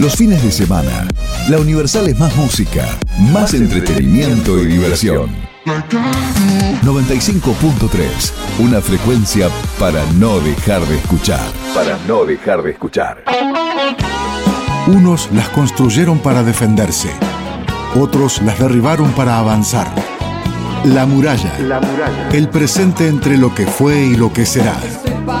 Los fines de semana, la Universal es más música, más entretenimiento y diversión. 95.3, una frecuencia para no dejar de escuchar. Para no dejar de escuchar. Unos las construyeron para defenderse, otros las derribaron para avanzar. La muralla, el presente entre lo que fue y lo que será.